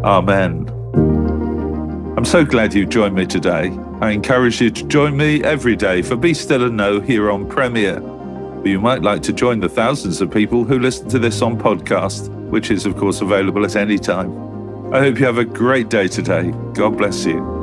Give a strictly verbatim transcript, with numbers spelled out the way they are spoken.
Amen. I'm so glad you've joined me today. I encourage you to join me every day for Be Still and Know here on Premier. But you might like to join the thousands of people who listen to this on podcast, which is of course available at any time. I hope you have a great day today. God bless you.